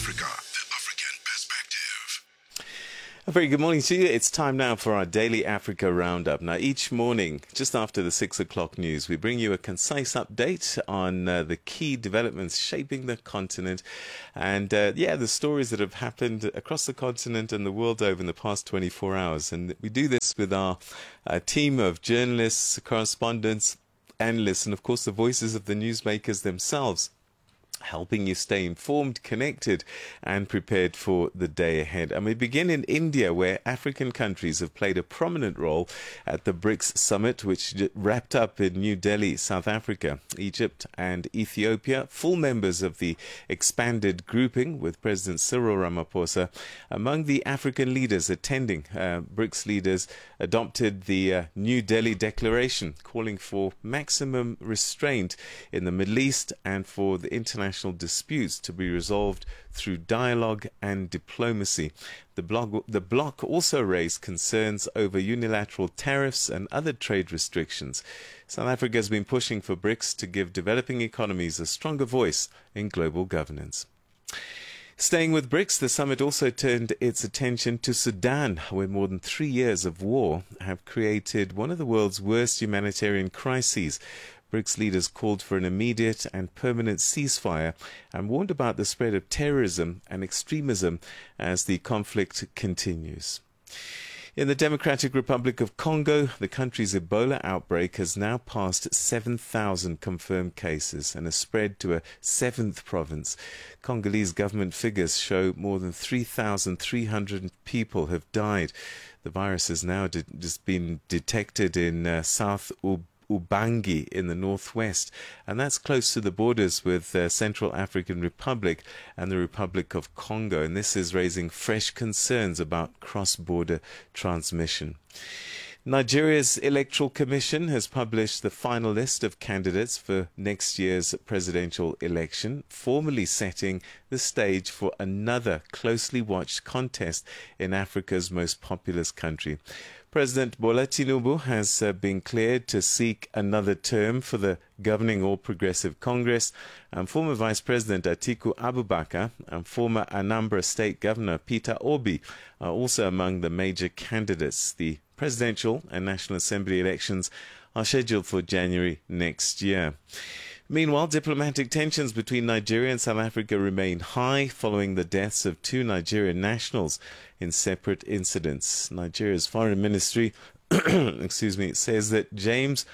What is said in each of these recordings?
Africa, the African perspective. A very good morning to you. It's time now for our daily Africa Roundup. Now, each morning, just after the 6 o'clock news, we bring you a concise update on the key developments shaping the continent and, the stories that have happened across the continent and the world over in the past 24 hours. And we do this with our team of journalists, correspondents, analysts, and, of course, the voices of the newsmakers themselves, helping you stay informed, connected, and prepared for the day ahead. And we begin in India, where African countries have played a prominent role at the BRICS summit, which wrapped up in New Delhi, South Africa. Egypt and Ethiopia, full members of the expanded grouping with President Cyril Ramaphosa. Among the African leaders attending, BRICS leaders adopted the New Delhi Declaration, calling for maximum restraint in the Middle East and for the international disputes to be resolved through dialogue and diplomacy. The bloc also raised concerns over unilateral tariffs and other trade restrictions. South Africa has been pushing for BRICS to give developing economies a stronger voice in global governance. Staying with BRICS, the summit also turned its attention to Sudan, where more than 3 years of war have created one of the world's worst humanitarian crises. BRICS leaders called for an immediate and permanent ceasefire and warned about the spread of terrorism and extremism as the conflict continues. In the Democratic Republic of Congo, the country's Ebola outbreak has now passed 7,000 confirmed cases and has spread to a seventh province. Congolese government figures show more than 3,300 people have died. The virus has now just been detected in South Ubangi in the northwest, and that's close to the borders with Central African Republic and the Republic of Congo, and this is raising fresh concerns about cross-border transmission. Nigeria's Electoral Commission has published the final list of candidates for next year's presidential election, formally setting the stage for another closely watched contest in Africa's most populous country. President Bola Tinubu has been cleared to seek another term for the governing All Progressive Congress, and former Vice President Atiku Abubakar and former Anambra State Governor Peter Obi are also among the major candidates. The presidential and National Assembly elections are scheduled for January next year. Meanwhile, diplomatic tensions between Nigeria and South Africa remain high following the deaths of 2 Nigerian nationals in separate incidents. Nigeria's foreign ministry says that James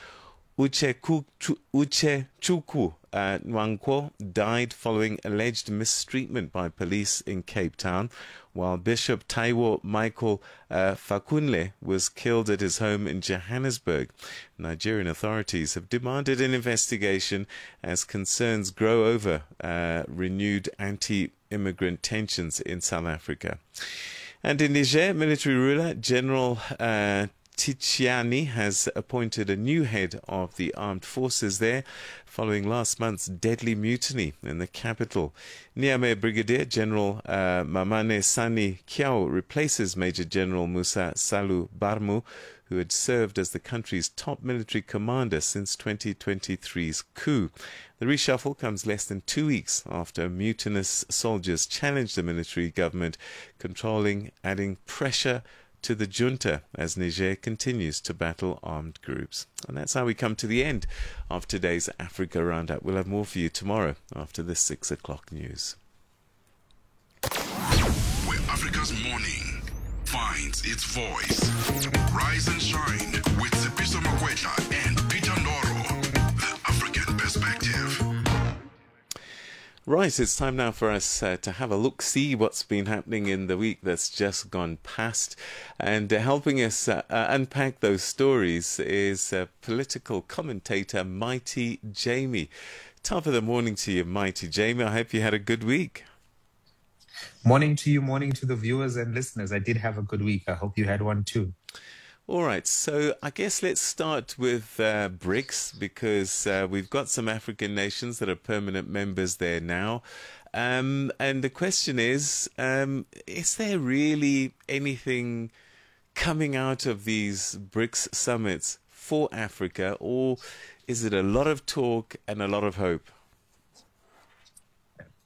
Uchechukwu Nwankwo died following alleged mistreatment by police in Cape Town, while Bishop Taiwo Michael Fakunle was killed at his home in Johannesburg. Nigerian authorities have demanded an investigation as concerns grow over renewed anti-immigrant tensions in South Africa. And in Niger, military ruler General Tchiani has appointed a new head of the armed forces there following last month's deadly mutiny in the capital. Niamey Brigadier General Mamane Sani Kiao replaces Major General Musa Salu Barmu, who had served as the country's top military commander since 2023's coup. The reshuffle comes less than 2 weeks after mutinous soldiers challenged the military government, adding pressure to the junta as Niger continues to battle armed groups. And that's how we come to the end of today's Africa Roundup. We'll have more for you tomorrow after the 6 o'clock news. Where Africa's morning finds its voice. Rise and shine with Sipiso Makwetla and Peter Ndoro. The African perspective. Right, it's time now for us to have a look, see what's been happening in the week that's just gone past. And helping us unpack those stories is political commentator Mighty Jamie. Top of the morning to you, Mighty Jamie. I hope you had a good week. Morning to you, morning to the viewers and listeners. I did have a good week. I hope you had one too. All right, so I guess let's start with BRICS, because we've got some African nations that are permanent members there now. And the question is there really anything coming out of these BRICS summits for Africa, or is it a lot of talk and a lot of hope?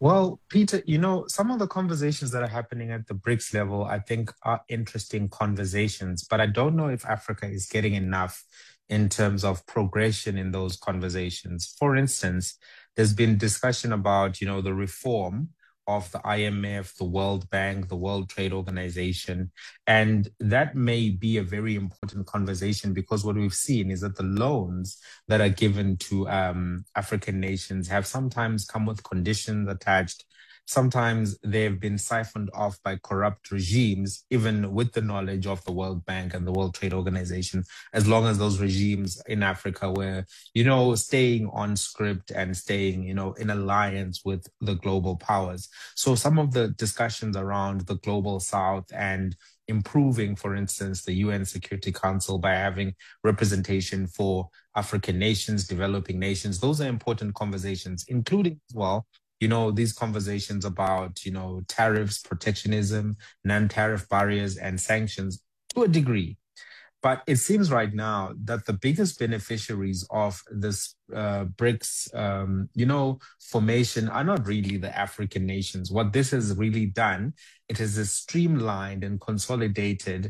Well, Peter, some of the conversations that are happening at the BRICS level, I think are interesting conversations, but I don't know if Africa is getting enough in terms of progression in those conversations. For instance, there's been discussion about, the reform of the IMF, the World Bank, the World Trade Organization, and that may be a very important conversation because what we've seen is that the loans that are given to African nations have sometimes come with conditions attached. Sometimes they've been siphoned off by corrupt regimes, even with the knowledge of the World Bank and the World Trade Organization, as long as those regimes in Africa were, staying on script and staying, in alliance with the global powers. So some of the discussions around the global south and improving, for instance, the UN Security Council by having representation for African nations, developing nations. Those are important conversations, including as well, these conversations about, tariffs, protectionism, non-tariff barriers, and sanctions to a degree. But it seems right now that the biggest beneficiaries of this BRICS, formation are not really the African nations. What this has really done, it has streamlined and consolidated,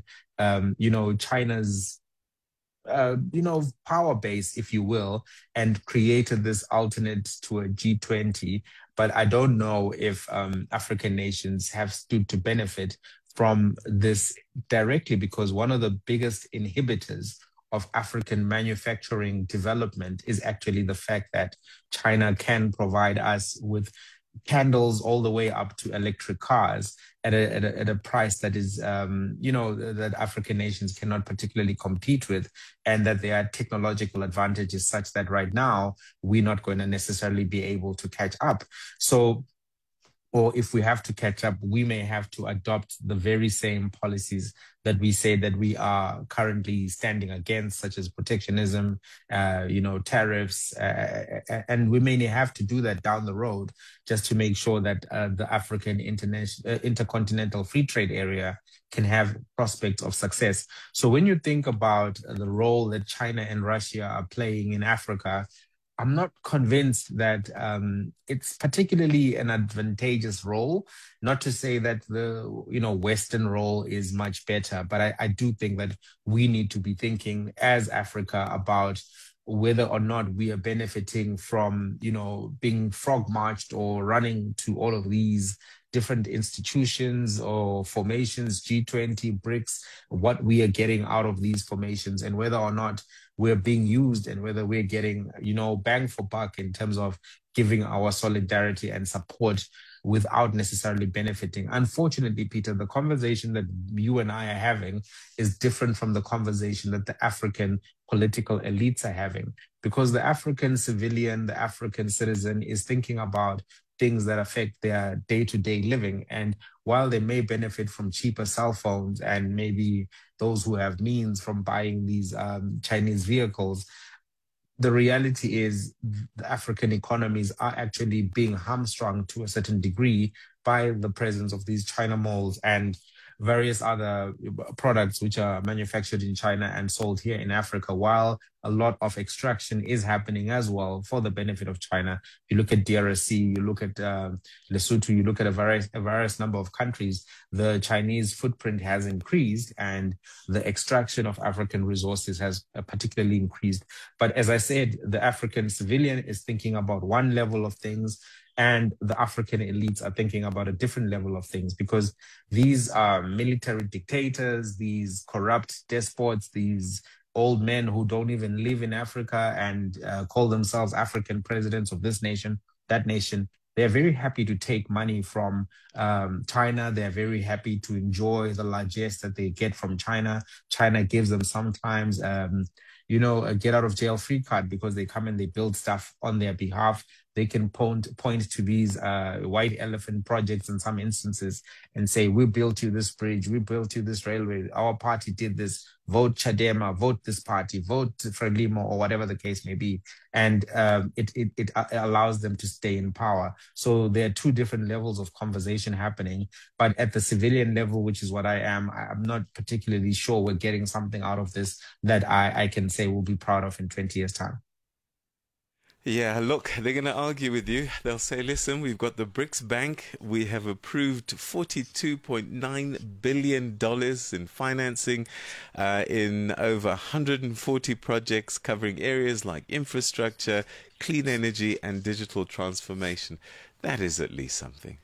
China's power base, if you will, and created this alternate to a G20. But I don't know if African nations have stood to benefit from this directly, because one of the biggest inhibitors of African manufacturing development is actually the fact that China can provide us with candles all the way up to electric cars at a price that is, that African nations cannot particularly compete with, and that there are technological advantages such that right now we're not going to necessarily be able to catch up. So, or if we have to catch up, we may have to adopt the very same policies that we say that we are currently standing against, such as protectionism, tariffs, and we may have to do that down the road just to make sure that the African intercontinental free trade area can have prospects of success. So when you think about the role that China and Russia are playing in Africa, I'm not convinced that it's particularly an advantageous role. Not to say that the Western role is much better, but I do think that we need to be thinking as Africa about whether or not we are benefiting from being frog marched or running to all of these different institutions or formations, G20, BRICS, what we are getting out of these formations, and whether or not we're being used and whether we're getting, bang for buck in terms of giving our solidarity and support without necessarily benefiting. Unfortunately, Peter, the conversation that you and I are having is different from the conversation that the African political elites are having, because the African civilian, the African citizen is thinking about things that affect their day-to-day living. And while they may benefit from cheaper cell phones and maybe those who have means from buying these Chinese vehicles, the reality is the African economies are actually being hamstrung to a certain degree by the presence of these China malls and various other products which are manufactured in China and sold here in Africa, while a lot of extraction is happening as well for the benefit of China. You look at DRC, you look at Lesotho, you look at a various number of countries, the Chinese footprint has increased and the extraction of African resources has particularly increased. But as I said, the African civilian is thinking about one level of things, and the African elites are thinking about a different level of things, because these are military dictators, these corrupt despots, these old men who don't even live in Africa and call themselves African presidents of this nation, that nation. They're very happy to take money from China. They're very happy to enjoy the largesse that they get from China. China gives them sometimes, a get out of jail free card because they come and they build stuff on their behalf. They can point to these white elephant projects in some instances and say, we built you this bridge, we built you this railway, our party did this, vote Chadema, vote this party, vote Frelimo, or whatever the case may be. And it allows them to stay in power. So there are two different levels of conversation happening. But at the civilian level, which is what I'm not particularly sure we're getting something out of this that I can say we'll be proud of in 20 years' time. Yeah, look, they're going to argue with you. They'll say, listen, we've got the BRICS Bank. We have approved $42.9 billion in financing in over 140 projects covering areas like infrastructure, clean energy, and digital transformation. That is at least something.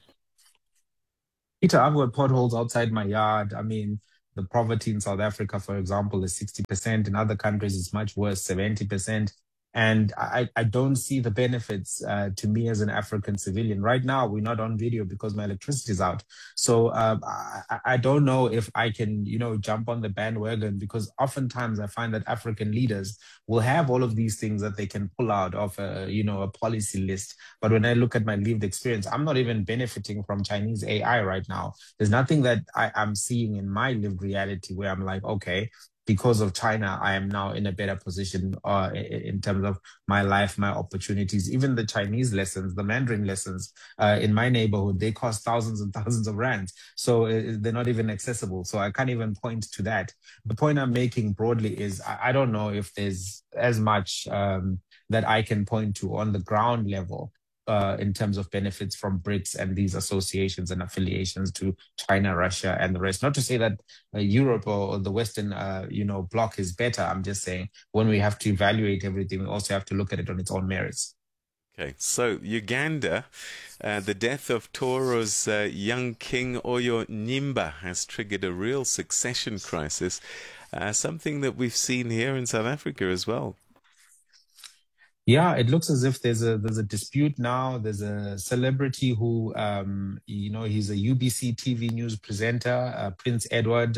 Peter, I've got potholes outside my yard. I mean, the poverty in South Africa, for example, is 60%. In other countries, it's much worse, 70%. And I don't see the benefits to me as an African civilian. Right now, we're not on video because my electricity is out. So I don't know if I can, jump on the bandwagon because oftentimes I find that African leaders will have all of these things that they can pull out of a policy list. But when I look at my lived experience, I'm not even benefiting from Chinese AI right now. There's nothing that I'm seeing in my lived reality where I'm like, okay, because of China, I am now in a better position in terms of my life, my opportunities. Even the Chinese lessons, the Mandarin lessons in my neighborhood, they cost thousands and thousands of rands. So they're not even accessible. So I can't even point to that. The point I'm making broadly is I don't know if there's as much that I can point to on the ground level in terms of benefits from BRICS and these associations and affiliations to China, Russia, and the rest. Not to say that Europe or the Western, bloc is better. I'm just saying when we have to evaluate everything, we also have to look at it on its own merits. Okay, so Uganda, the death of Toro's young king Oyo Nyimba has triggered a real succession crisis, something that we've seen here in South Africa as well. Yeah, it looks as if there's a dispute now. There's a celebrity who, he's a UBC TV news presenter, Prince Edward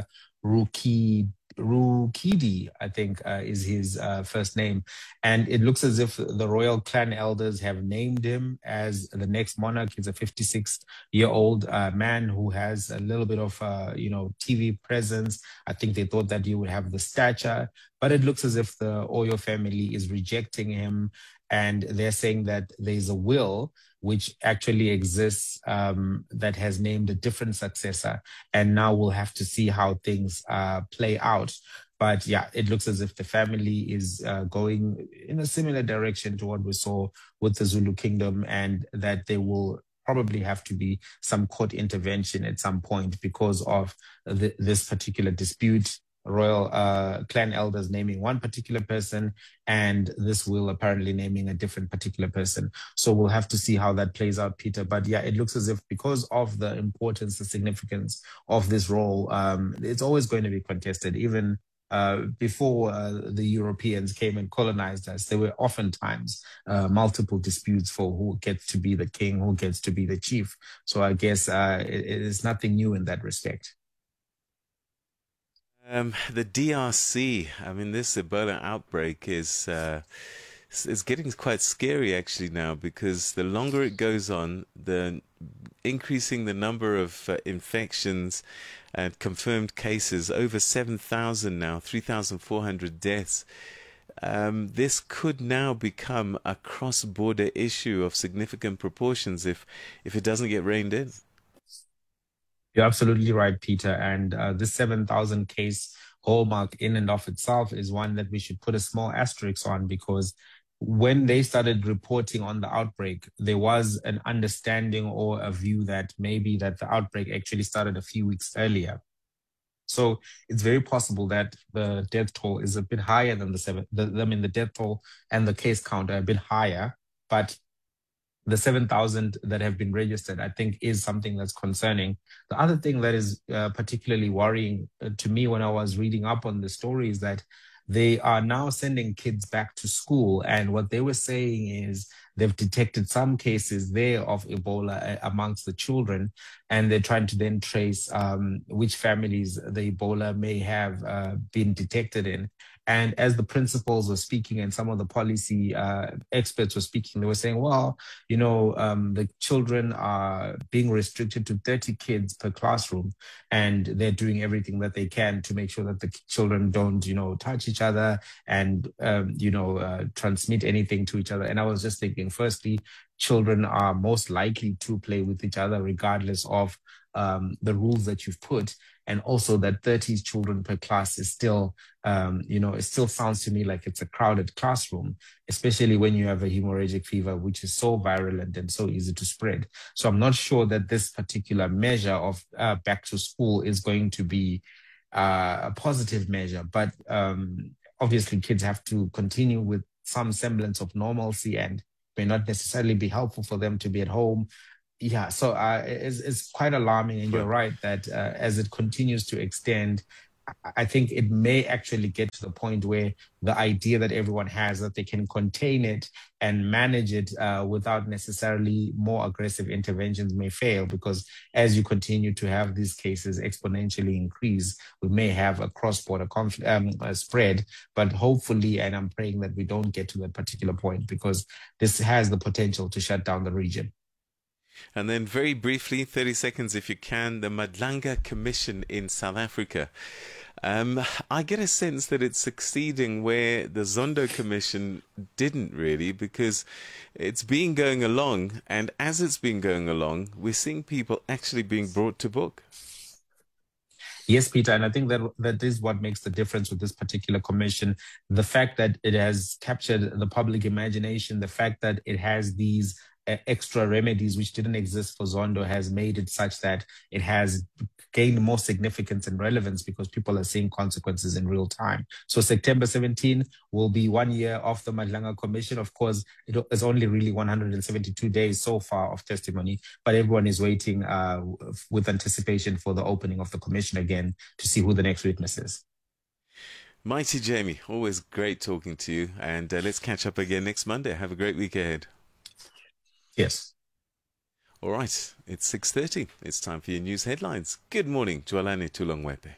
Ruki Rukidi, I think is his first name, and it looks as if the royal clan elders have named him as the next monarch. He's a 56-year-old man who has a little bit of TV presence. I think they thought that he would have the stature, but it looks as if the Oyo family is rejecting him, and they're saying that there's a will which actually exists that has named a different successor. And now we'll have to see how things play out. But yeah, it looks as if the family is going in a similar direction to what we saw with the Zulu kingdom, and that there will probably have to be some court intervention at some point because of this particular dispute. Royal clan elders naming one particular person, and this will apparently naming a different particular person. So we'll have to see how that plays out, Peter. But yeah, it looks as if because of the importance, the significance of this role, it's always going to be contested. Even before the Europeans came and colonized us, there were oftentimes multiple disputes for who gets to be the king, who gets to be the chief. So I guess it is nothing new in that respect. The DRC, I mean, this Ebola outbreak is getting quite scary actually now, because the longer it goes on, the increasing the number of infections and confirmed cases, over 7,000 now, 3,400 deaths. This could now become a cross-border issue of significant proportions if it doesn't get reined in. You're absolutely right, Peter. And this 7,000 case hallmark in and of itself is one that we should put a small asterisk on, because when they started reporting on the outbreak, there was an understanding or a view that maybe that the outbreak actually started a few weeks earlier. So it's very possible that the death toll is a bit higher than the death toll and the case count are a bit higher, but the 7,000 that have been registered, I think, is something that's concerning. The other thing that is particularly worrying to me when I was reading up on the story is that they are now sending kids back to school. And what they were saying is they've detected some cases there of Ebola amongst the children, and they're trying to then trace which families the Ebola may have been detected in. And as the principals were speaking and some of the policy experts were speaking, they were saying, well, the children are being restricted to 30 kids per classroom, and they're doing everything that they can to make sure that the children don't, touch each other and, transmit anything to each other. And I was just thinking, misleading. Firstly, children are most likely to play with each other regardless of the rules that you've put. And also that 30 children per class is still, it still sounds to me like it's a crowded classroom, especially when you have a hemorrhagic fever, which is so virulent and so easy to spread. So I'm not sure that this particular measure of back to school is going to be a positive measure. But obviously, kids have to continue with some semblance of normalcy, and may not necessarily be helpful for them to be at home. Yeah, so it's quite alarming, and you're right that as it continues to extend, I think it may actually get to the point where the idea that everyone has that they can contain it and manage it without necessarily more aggressive interventions may fail, because as you continue to have these cases exponentially increase, we may have a cross-border spread. But hopefully, and I'm praying that we don't get to that particular point, because this has the potential to shut down the region. And then very briefly, 30 seconds if you can, the Madlanga Commission in South Africa. I get a sense that it's succeeding where the Zondo Commission didn't really, because it's been going along, and as it's been going along, we're seeing people actually being brought to book. Yes, Peter, and I think that is what makes the difference with this particular commission. The fact that it has captured the public imagination, the fact that it has these extra remedies which didn't exist for Zondo has made it such that it has gained more significance and relevance, because people are seeing consequences in real time. So September 17 will be 1 year of the Madlanga Commission. Of course, it's only really 172 days so far of testimony, but everyone is waiting with anticipation for the opening of the commission again to see who the next witness is. Mighty Jamie, always great talking to you, and let's catch up again next Monday. Have a great week ahead. Yes. All right, it's 6:30. It's time for your news headlines. Good morning, Jwalani Tulongwepe.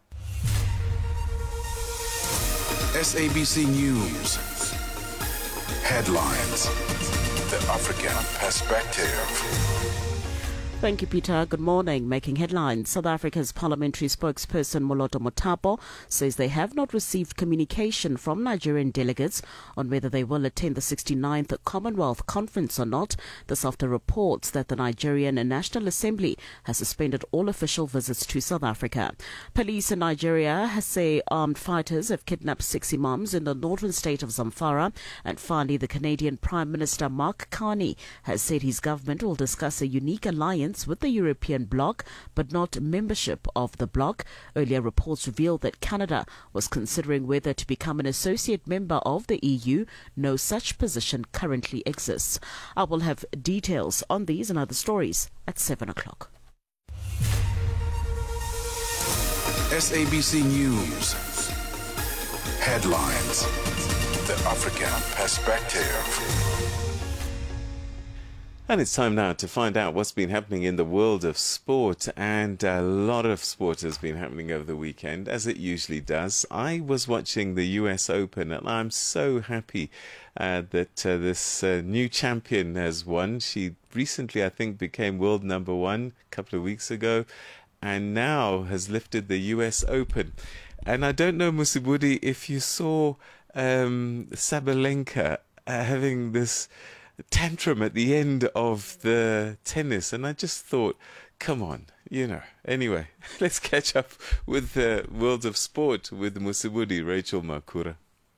SABC News. Headlines. The African Perspective. Thank you, Peter. Good morning. Making headlines. South Africa's parliamentary spokesperson Moloto Mothapo says they have not received communication from Nigerian delegates on whether they will attend the 69th Commonwealth Conference or not. This after reports that the Nigerian National Assembly has suspended all official visits to South Africa. Police in Nigeria say armed fighters have kidnapped 6 imams in the northern state of Zamfara. And finally, the Canadian Prime Minister Mark Carney has said his government will discuss a unique alliance with the European bloc, but not membership of the bloc. Earlier reports revealed that Canada was considering whether to become an associate member of the EU. No such position currently exists. I will have details on these and other stories at 7 o'clock. SABC News. Headlines. The African Perspective. And it's time now to find out what's been happening in the world of sport. And a lot of sport has been happening over the weekend, as it usually does. I was watching the US Open, and I'm so happy that this new champion has won. She recently, I think, became world number 1 a couple of weeks ago, and now has lifted the US Open. And I don't know, Musibudi, if you saw Sabalenka having this tantrum at the end of the tennis, and I just thought, come on, Anyway, let's catch up with the world of sport with Musibudi, Rachel Makura.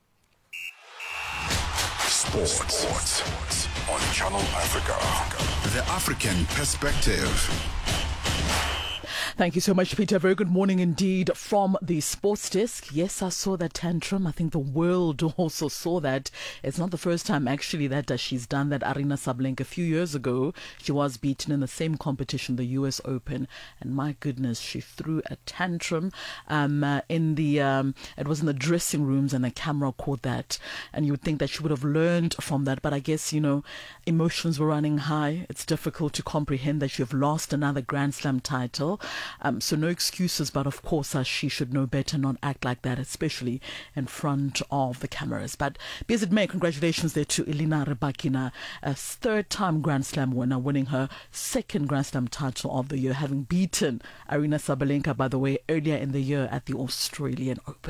Sports on Channel Africa. The African Perspective. Thank you so much, Peter. Very good morning indeed from the sports desk. Yes, I saw that tantrum. I think the world also saw that. It's not the first time, actually, that she's done that. Aryna Sabalenka, a few years ago, she was beaten in the same competition, the US Open. And my goodness, she threw a tantrum it was in the dressing rooms, and the camera caught that. And you would think that she would have learned from that. But I guess, emotions were running high. It's difficult to comprehend that you have lost another Grand Slam title. So no excuses, but of course she should know better, not act like that, especially in front of the cameras. But be as it may, congratulations there to Elena Rybakina, a third-time Grand Slam winner, winning her second Grand Slam title of the year, having beaten Aryna Sabalenka, by the way, earlier in the year at the Australian Open.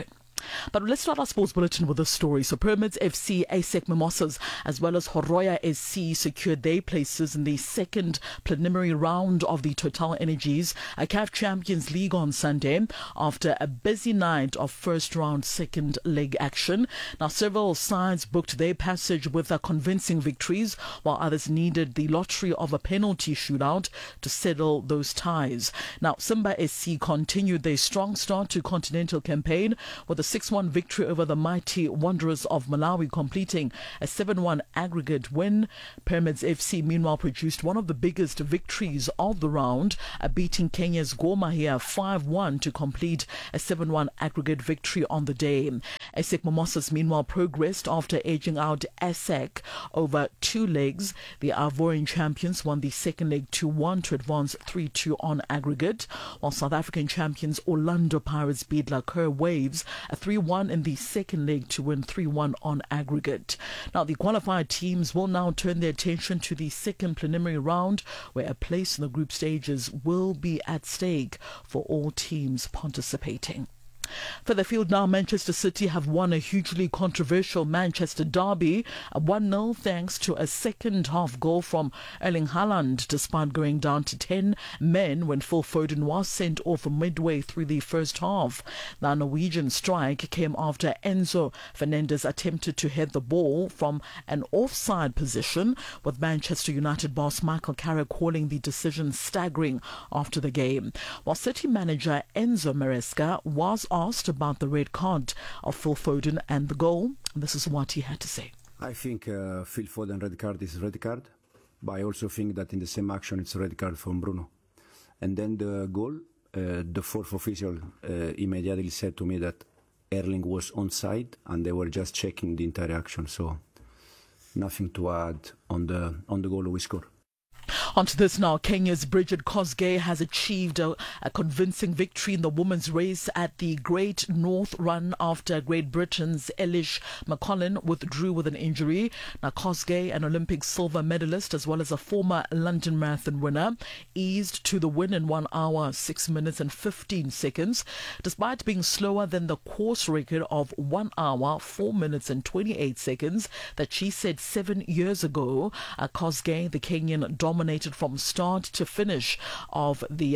But let's start our sports bulletin with this story. So Pyramids FC, ASEC Mimosas, as well as Horoya SC secured their places in the second preliminary round of the Total Energies CAF Champions League on Sunday after a busy night of first round second leg action. Now, several sides booked their passage with convincing victories, while others needed the lottery of a penalty shootout to settle those ties. Now, Simba SC continued their strong start to continental campaign with a 6-1 victory over the mighty Wanderers of Malawi, completing a 7-1 aggregate win. Pyramids FC, meanwhile, produced one of the biggest victories of the round, beating Kenya's Gor Mahia 5-1 to complete a 7-1 aggregate victory on the day. ASEC Mimosas, meanwhile, progressed after edging out ASEC over 2 legs. The Ivorian champions won the second leg 2-1 to advance 3-2 on aggregate, while South African champions Orlando Pirates beat Lacour Waves 3-1 in the second leg to win 3-1 on aggregate. Now, the qualified teams will now turn their attention to the second preliminary round, where a place in the group stages will be at stake for all teams participating. Further afield now, Manchester City have won a hugely controversial Manchester derby, 1-0 thanks to a second half goal from Erling Haaland, despite going down to 10 men when Phil Foden was sent off midway through the first half. The Norwegian strike came after Enzo Fernandez attempted to head the ball from an offside position, with Manchester United boss Michael Carrick calling the decision staggering after the game. While City manager Enzo Maresca was asked about the red card of Phil Foden and the goal, this is what he had to say. I think Phil Foden red card is red card, but I also think that in the same action it's a red card from Bruno. And then the goal, the fourth official immediately said to me that Erling was onside and they were just checking the entire action, so nothing to add on the goal we scored. Onto this now. Kenya's Bridget Kosgei has achieved a convincing victory in the women's race at the Great North Run after Great Britain's Elish McCollin withdrew with an injury. Now, Kosgei, an Olympic silver medalist as well as a former London Marathon winner, eased to the win in 1 hour, 6 minutes and 15 seconds. Despite being slower than the course record of 1 hour, 4 minutes and 28 seconds that she set 7 years ago, Kosgei, the Kenyan, dominated from start to finish of the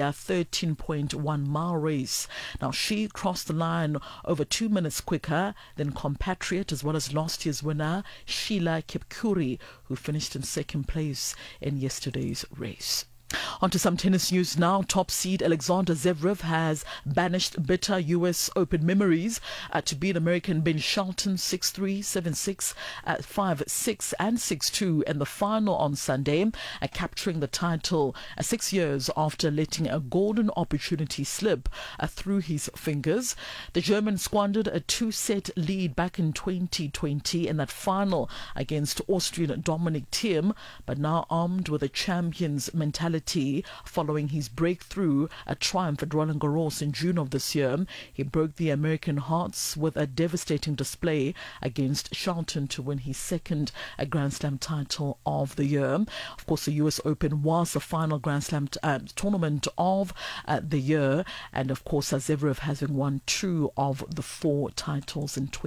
13.1 mile race. Now, she crossed the line over 2 minutes quicker than compatriot as well as last year's winner Sheila Kipkuri, who finished in second place in yesterday's race. On to some tennis news now. Top seed Alexander Zverev has banished bitter US Open memories to beat American Ben Shelton 6-3, 7-6, 5-6 and 6-2 in the final on Sunday, capturing the title 6 years after letting a golden opportunity slip through his fingers. The German squandered a 2-set lead back in 2020 in that final against Austrian Dominic Thiem, but now armed with a champion's mentality following his breakthrough triumph at Roland Garros in June of this year. He broke the American hearts with a devastating display against Shelton to win his second Grand Slam title of the year. Of course, the US Open was the final Grand Slam tournament of the year, and of course, Zverev having won 2 of the 4 titles in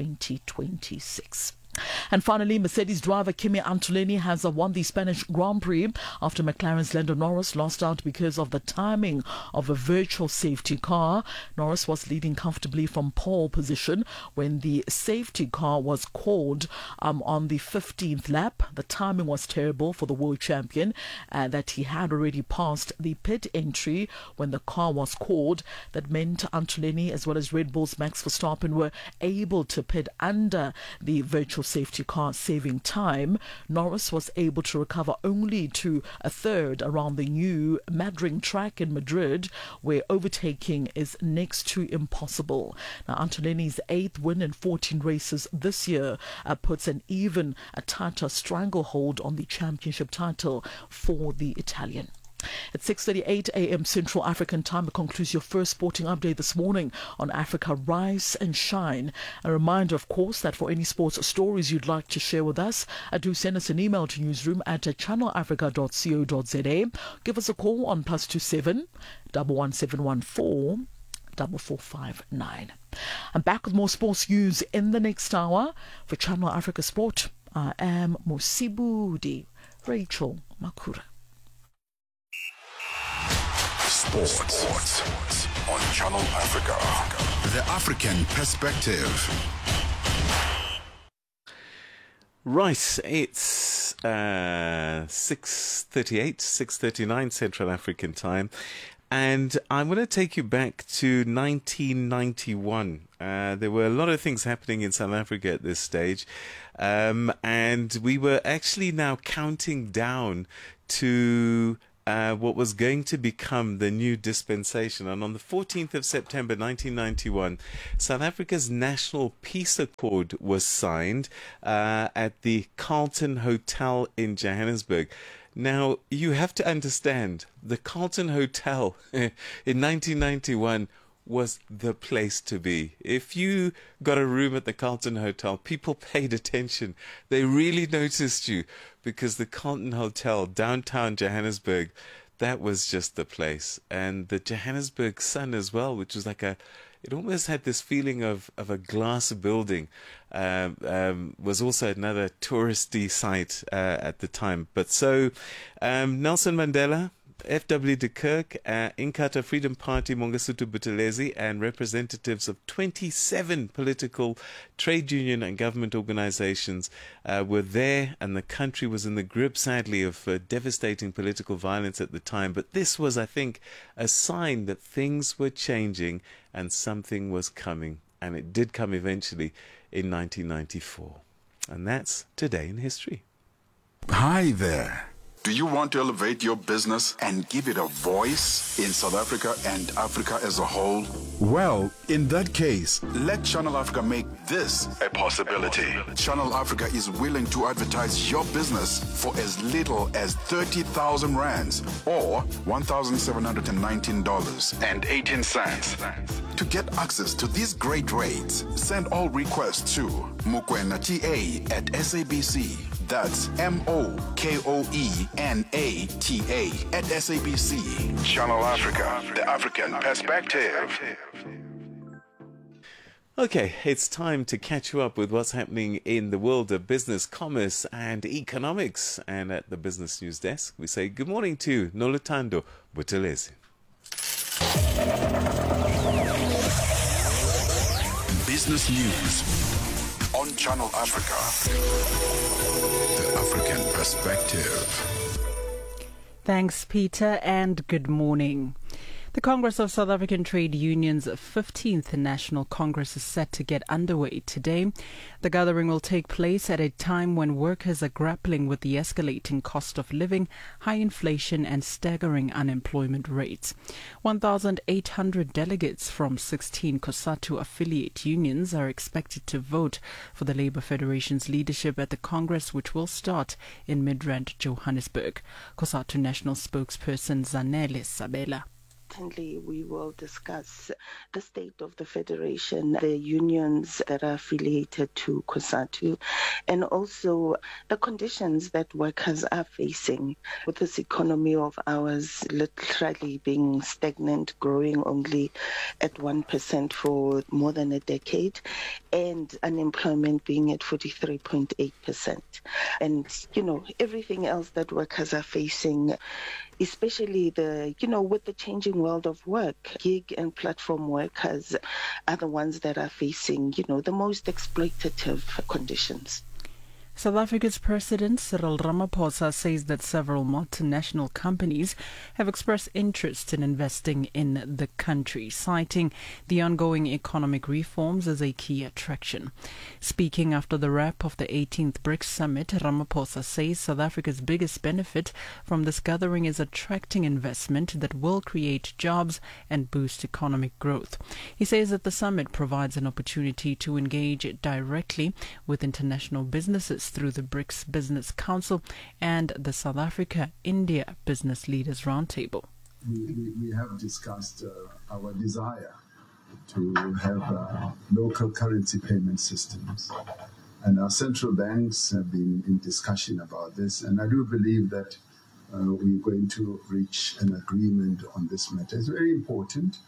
2026. And finally, Mercedes driver Kimi Antonelli has won the Spanish Grand Prix after McLaren's Lando Norris lost out because of the timing of a virtual safety car. Norris was leading comfortably from pole position when the safety car was called on the 15th lap. The timing was terrible for the world champion, that he had already passed the pit entry when the car was called. That meant Antonelli as well as Red Bull's Max Verstappen were able to pit under the virtual safety car, saving time. Norris was able to recover only to a third around the new Madrid track in Madrid, where overtaking is next to impossible. Now, Antonelli's 8th win in 14 races this year puts an even tighter stranglehold on the championship title for the Italian. At 6:38 a.m. Central African Time, it concludes your first sporting update this morning on Africa Rise and Shine. A reminder, of course, that for any sports stories you'd like to share with us, do send us an email to newsroom@channelafrica.co.za. Give us a call on +27 11714 4459. I'm back with more sports news in the next hour. For Channel Africa Sport, I am Mosibudi Rachel Makura. Sports on Channel Africa. The African Perspective. Right, it's 6:38, 6:39 Central African time. And I'm going to take you back to 1991. There were a lot of things happening in South Africa at this stage. And we were actually now counting down to what was going to become the new dispensation. And on the 14th of September 1991, South Africa's National Peace Accord was signed at the Carlton Hotel in Johannesburg. Now, you have to understand, the Carlton Hotel in 1991 was the place to be. If you got a room at the Carlton Hotel, people paid attention. They really noticed you, because the Carlton Hotel, downtown Johannesburg, that was just the place. And the Johannesburg Sun as well, which was like it almost had this feeling of a glass building, was also another touristy site at the time. But so Nelson Mandela, F.W. de Klerk, Inkatha Freedom Party, Mangosuthu Buthelezi, and representatives of 27 political, trade union and government organizations were there, and the country was in the grip, sadly, of devastating political violence at the time. But this was, I think, a sign that things were changing and something was coming. And it did come eventually in 1994. And that's Today in History. Hi there. Do you want to elevate your business and give it a voice in South Africa and Africa as a whole? Well, in that case, let Channel Africa make this a possibility. Channel Africa is willing to advertise your business for as little as 30,000 rands or $1,719.18. To get access to these great rates, send all requests to mokoenata@SABC. That's MOKOENATA@SABC. Channel Africa, the African Perspective. Okay, it's time to catch you up with what's happening in the world of business, commerce and economics. And at the Business News Desk, we say good morning to Noluthando Buthelezi. Business News on Channel Africa. The African Perspective. Thanks, Peter, and good morning. The Congress of South African Trade Unions' 15th National Congress is set to get underway today. The gathering will take place at a time when workers are grappling with the escalating cost of living, high inflation and staggering unemployment rates. 1,800 delegates from 16 COSATU affiliate unions are expected to vote for the Labour Federation's leadership at the Congress, which will start in Midrand, Johannesburg. COSATU National Spokesperson Zanele Sabela. Certainly, we will discuss the state of the Federation, the unions that are affiliated to COSATU, and also the conditions that workers are facing with this economy of ours literally being stagnant, growing only at 1% for more than a decade, and unemployment being at 43.8%. And, everything else that workers are facing, especially with the changing world of work, gig and platform workers are the ones that are facing, the most exploitative conditions. South Africa's President Cyril Ramaphosa says that several multinational companies have expressed interest in investing in the country, citing the ongoing economic reforms as a key attraction. Speaking after the wrap of the 18th BRICS Summit, Ramaphosa says South Africa's biggest benefit from this gathering is attracting investment that will create jobs and boost economic growth. He says that the summit provides an opportunity to engage directly with international businesses through the BRICS Business Council and the South Africa-India Business Leaders Roundtable. We have discussed our desire to have local currency payment systems. And our central banks have been in discussion about this. And I do believe that we're going to reach an agreement on this matter. It's very important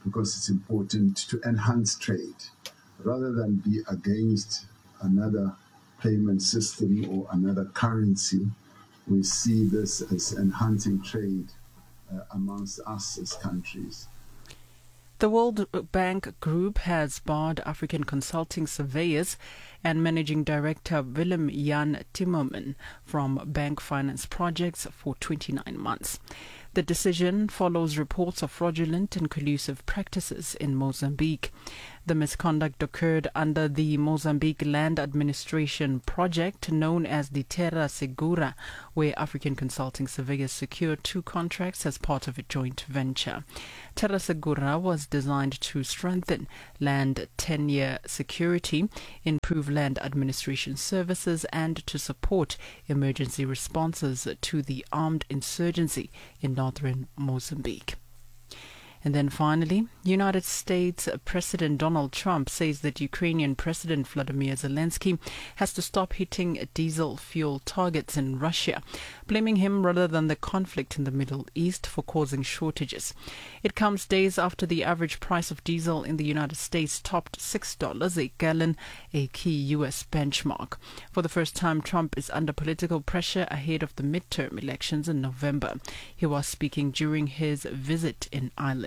because it's important to enhance trade rather than be against another payment system or another currency. We see this as enhancing trade amongst us as countries. The World Bank Group has barred African consulting surveyors and Managing Director Willem Jan Timmerman from bank finance projects for 29 months. The decision follows reports of fraudulent and collusive practices in Mozambique. The misconduct occurred under the Mozambique Land Administration project known as the Terra Segura, where African consulting surveyors secured 2 contracts as part of a joint venture. Terra Segura was designed to strengthen land tenure security, improve land administration services, and to support emergency responses to the armed insurgency in northern Mozambique. And then finally, United States President Donald Trump says that Ukrainian President Vladimir Zelensky has to stop hitting diesel fuel targets in Russia, blaming him rather than the conflict in the Middle East for causing shortages. It comes days after the average price of diesel in the United States topped $6 a gallon, a key U.S. benchmark. For the first time, Trump is under political pressure ahead of the midterm elections in November. He was speaking during his visit in Ireland.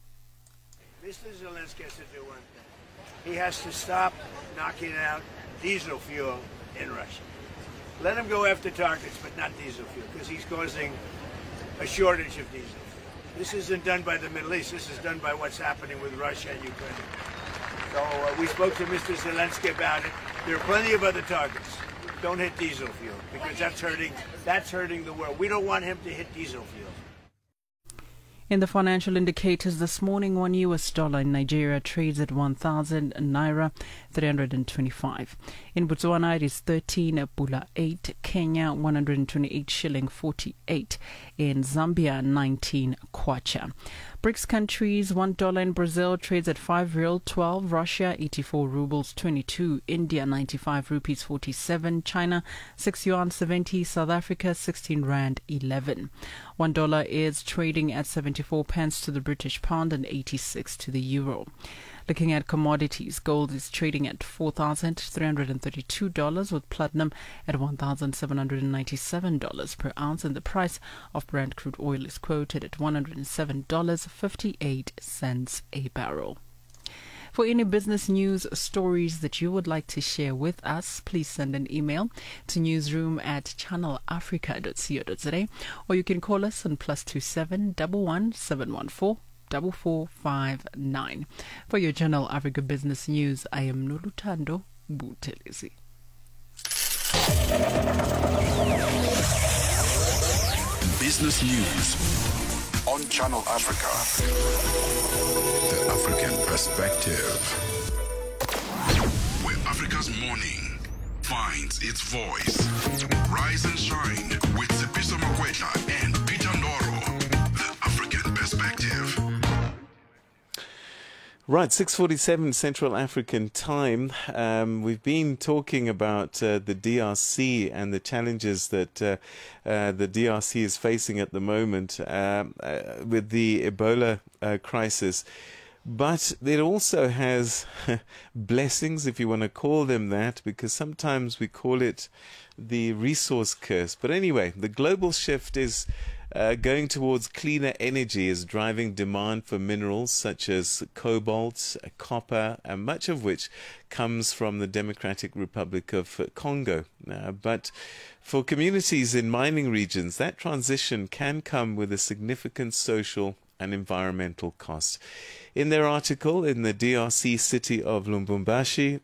Mr. Zelensky has to do one thing. He has to stop knocking out diesel fuel in Russia. Let him go after targets, but not diesel fuel, because he's causing a shortage of diesel fuel. This isn't done by the Middle East. This is done by what's happening with Russia and Ukraine. So we spoke to Mr. Zelensky about it. There are plenty of other targets. Don't hit diesel fuel, because that's hurting the world. We don't want him to hit diesel fuel. In the financial indicators this morning, $1 in Nigeria trades at 1,000 naira 325. In Botswana, it is 13 pula 8. Kenya, 128 shilling 48. In Zambia, 19 kwacha. BRICS countries, $1 in Brazil trades at 5 real 12. Russia, 84 rubles 22. India, 95 rupees 47. China, 6 yuan 70. South Africa, 16 rand 11. $1 is trading at 74 pence to the British pound and 86 to the euro. Looking at commodities, gold is trading at $4,332, with platinum at $1,797 per ounce, and the price of Brent crude oil is quoted at $107.58 a barrel. For any business news stories that you would like to share with us, please send an email to newsroom@channelafrica.co.za, or you can call us on +27 11 714 4459. For your Channel Africa Business News, I am Nolutando Buthelezi. Business news on Channel Africa. The African perspective. Where Africa's morning finds its voice. Rise and shine with Tsepiso Makwetla and Peter Ndoro. The African perspective. Right, 6:47 Central African time. We've been talking about the DRC and the challenges that the DRC is facing at the moment with the Ebola crisis. But it also has blessings, if you want to call them that, because sometimes we call it the resource curse. But anyway, the global shift is going towards cleaner energy is driving demand for minerals such as cobalt, copper, and much of which comes from the Democratic Republic of Congo. But for communities in mining regions, that transition can come with a significant social and environmental cost. In their article in the DRC city of Lubumbashi,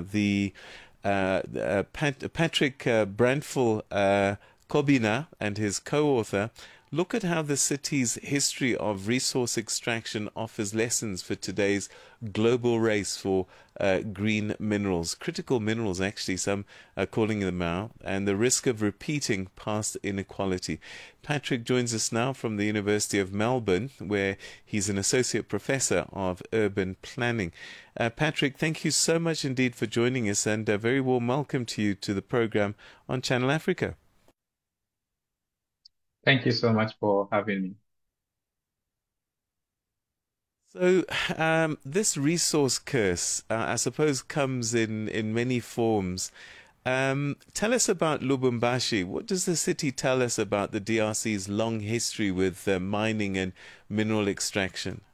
Patrick Brandful Kobina and his co-author look at how the city's history of resource extraction offers lessons for today's global race for green minerals, critical minerals actually, some are calling them out, and the risk of repeating past inequality. Patrick joins us now from the University of Melbourne, where he's an associate professor of urban planning. Patrick, thank you so much indeed for joining us, and a very warm welcome to you to the program on Channel Africa. Thank you so much for having me. So, this resource curse, I suppose, comes in many forms. Tell us about Lubumbashi. What does the city tell us about the DRC's long history with mining and mineral extraction?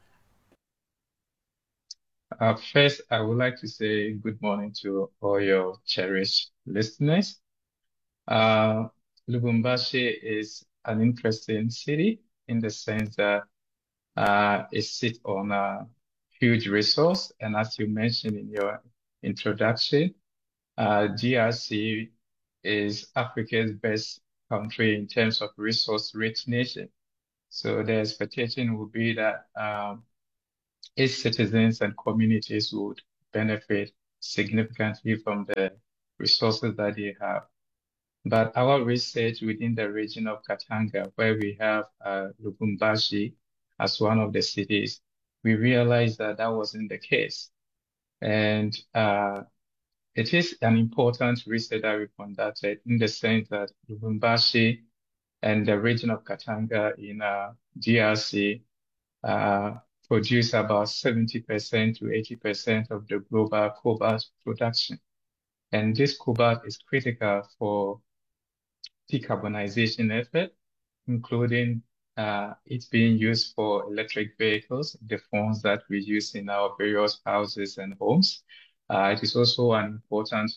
First, I would like to say good morning to all your cherished listeners. Uh, Lubumbashi is an interesting city in the sense that it sits on a huge resource. And as you mentioned in your introduction, DRC is Africa's best country in terms of resource-rich nation. So the expectation would be that its citizens and communities would benefit significantly from the resources that they have. But our research within the region of Katanga, where we have Lubumbashi as one of the cities, we realized that that wasn't the case. And it is an important research that we conducted in the sense that Lubumbashi and the region of Katanga in DRC produce about 70% to 80% of the global cobalt production. And this cobalt is critical for decarbonization effort, including it being used for electric vehicles, the phones that we use in our various houses and homes. It is also an important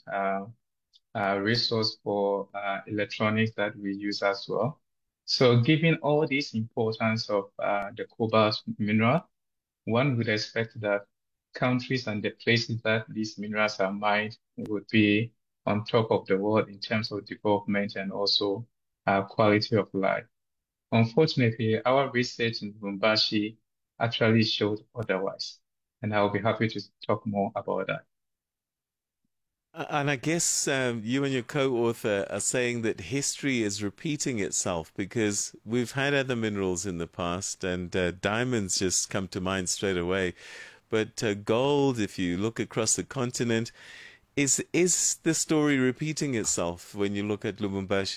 resource for electronics that we use as well. So given all this importance of the cobalt mineral, one would expect that countries and the places that these minerals are mined would be on top of the world in terms of development and also quality of life. Unfortunately, our research in Lubumbashi actually showed otherwise, and I'll be happy to talk more about that. And I guess you and your co-author are saying that history is repeating itself because we've had other minerals in the past, and diamonds just come to mind straight away. But gold, if you look across the continent, is the story repeating itself when you look at Lubumbashi?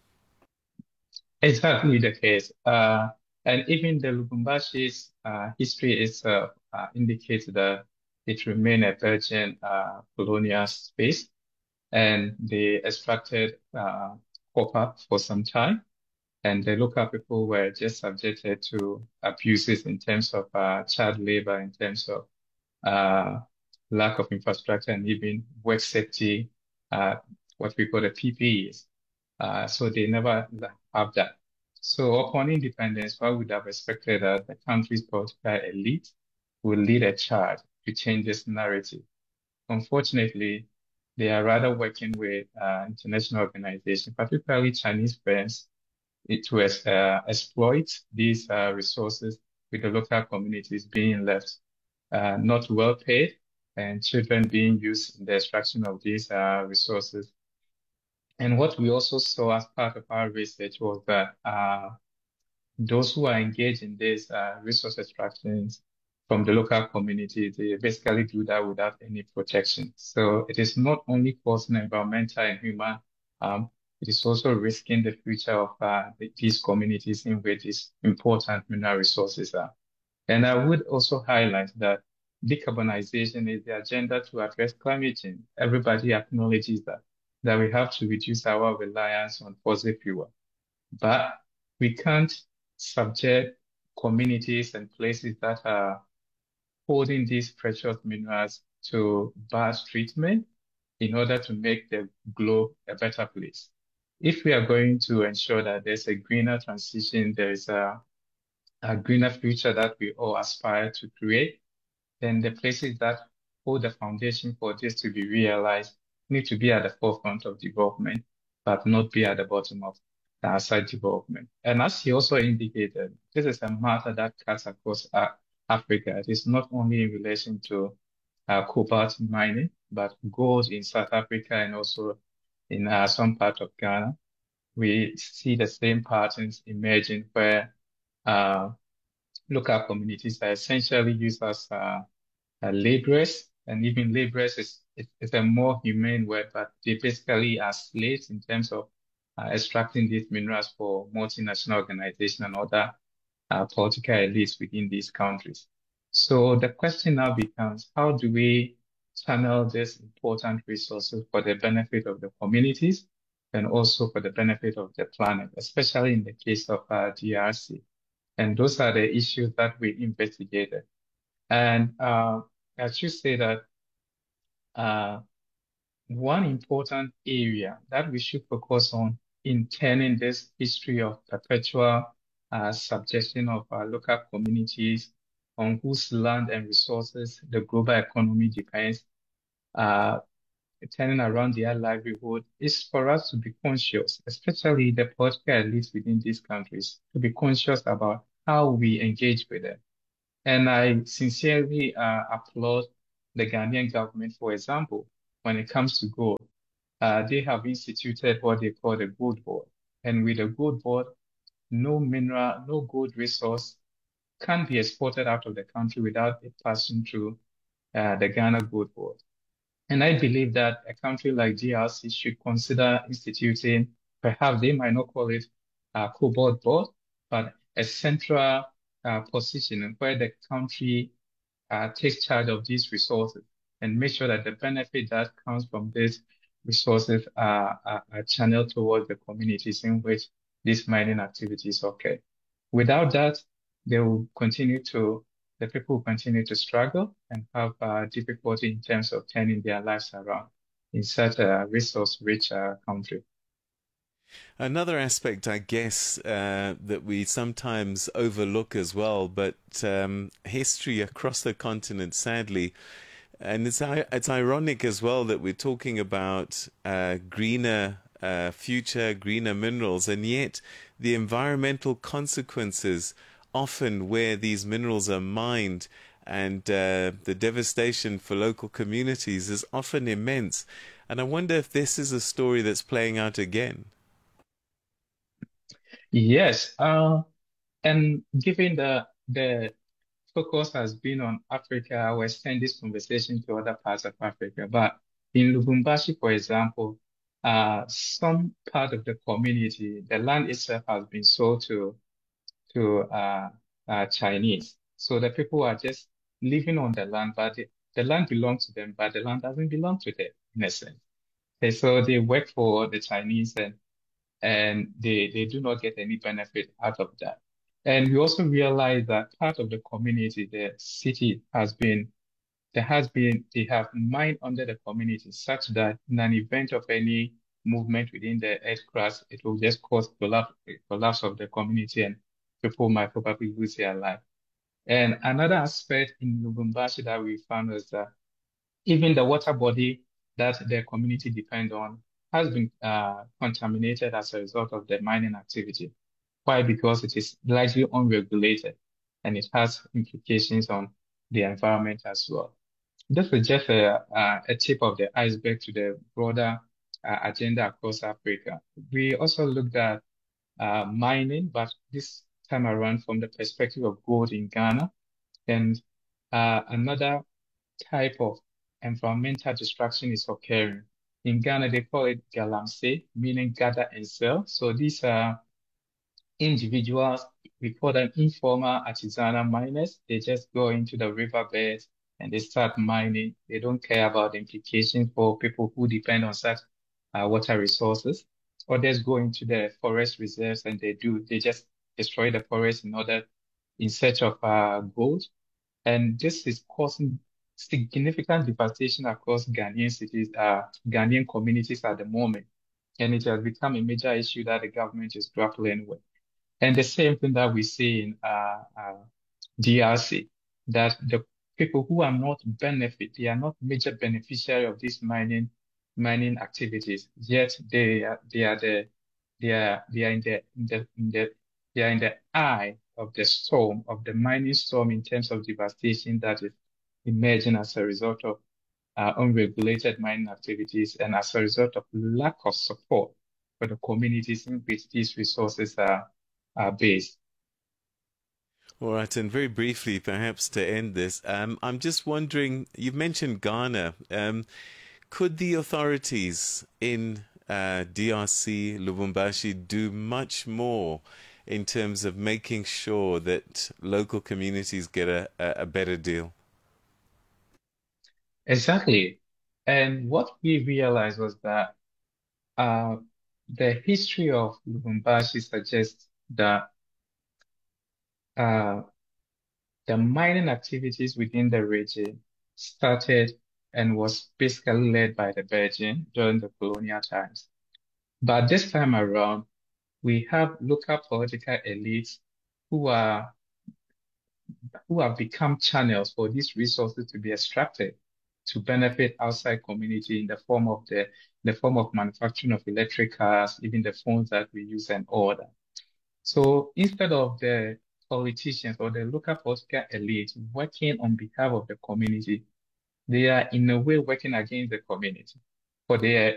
Exactly the case. And even the Lubumbashi's history itself indicates that it remained a virgin colonial space, and they extracted copper for some time, and the local people were just subjected to abuses in terms of child labor, in terms of lack of infrastructure, and even work safety, what we call the PPEs. So they never have that. So upon independence, one would have expected that the country's political elite will lead a charge to change this narrative. Unfortunately, they are rather working with international organizations, particularly Chinese firms, to exploit these resources, with the local communities being left not well paid and children being used in the extraction of these resources. And what we also saw as part of our research was that those who are engaged in these resource extractions from the local community, they basically do that without any protection. So it is not only causing environmental and human harm, it is also risking the future of these communities in which these important mineral resources are. And I would also highlight that decarbonization is the agenda to address climate change. Everybody acknowledges that we have to reduce our reliance on fossil fuel. But we can't subject communities and places that are holding these precious minerals to bad treatment in order to make the globe a better place. If we are going to ensure that there's a greener transition, there is a greener future that we all aspire to create, then the places that hold the foundation for this to be realized need to be at the forefront of development, but not be at the bottom of the outside development. And as he also indicated, this is a matter that cuts across Africa. It is not only in relation to cobalt mining, but gold in South Africa and also in some part of Ghana. We see the same patterns emerging where local communities are essentially used as laborers, and even laborers is a more humane word, but they basically are slaves in terms of extracting these minerals for multinational organizations and other political elites within these countries. So the question now becomes, how do we channel these important resources for the benefit of the communities and also for the benefit of the planet, especially in the case of DRC? And those are the issues that we investigated. And I should say that one important area that we should focus on in turning this history of perpetual subjection of local communities on whose land and resources the global economy depends, turning around their livelihood, is for us to be conscious, especially the political elites within these countries, to be conscious about how we engage with them. And I sincerely applaud the Ghanaian government, for example, when it comes to gold. They have instituted what they call the Gold Board. And with the Gold Board, no mineral, no gold resource can be exported out of the country without it passing through the Ghana Gold Board. And I believe that a country like DRC should consider instituting, perhaps they might not call it a cobalt board, but a central position where the country takes charge of these resources and make sure that the benefit that comes from these resources are channeled towards the communities in which these mining activities occur. Without that, the people will continue to struggle and have difficulty in terms of turning their lives around in such a resource-rich country. Another aspect, I guess, that we sometimes overlook as well, but history across the continent, sadly, and it's ironic as well that we're talking about greener future, greener minerals, and yet the environmental consequences often where these minerals are mined and the devastation for local communities is often immense. And I wonder if this is a story that's playing out again. Yes, and given the focus has been on Africa, I will extend this conversation to other parts of Africa. But in Lubumbashi, for example, some part of the community, the land itself has been sold to Chinese. So the people are just living on the land, but the land belongs to them, but the land doesn't belong to them, in a sense. And so they work for the Chinese and they do not get any benefit out of that. And we also realize that part of the community, the city they have mined under the community such that in an event of any movement within the earth crust, it will just cause collapse of the community and people might probably lose their life. And another aspect in Lubumbashi that we found is that even the water body that the community depend on has been contaminated as a result of the mining activity. Why? Because it is largely unregulated and it has implications on the environment as well. This is just a tip of the iceberg to the broader agenda across Africa. We also looked at mining, but this time around from the perspective of gold in Ghana. And another type of environmental destruction is occurring. In Ghana, they call it galamsey, meaning gather and sell. So these are individuals, we call them informal artisanal miners. They just go into the riverbeds and they start mining. They don't care about the implications for people who depend on such water resources. Others go into the forest reserves and they just destroy the forest in search of gold. And this is causing significant devastation across Ghanaian cities, Ghanaian communities at the moment. And it has become a major issue that the government is grappling with. And the same thing that we see in DRC, that the people who are not they are not major beneficiary of these mining activities, yet they are in the eye of the storm, of the mining storm in terms of devastation that is emerging as a result of unregulated mining activities and as a result of lack of support for the communities in which these resources are based. All right, and very briefly, perhaps to end this, I'm just wondering, you've mentioned Ghana. Could the authorities in DRC, Lubumbashi, do much more in terms of making sure that local communities get a better deal? Exactly. And what we realized was that the history of Lubumbashi suggests that uh, the mining activities within the region started and was basically led by the Belgian during the colonial times. But this time around, we have local political elites who have become channels for these resources to be extracted to benefit outside community in the form of manufacturing of electric cars, even the phones that we use and all that. So instead of the politicians or the local political elite working on behalf of the community, they are in a way working against the community for their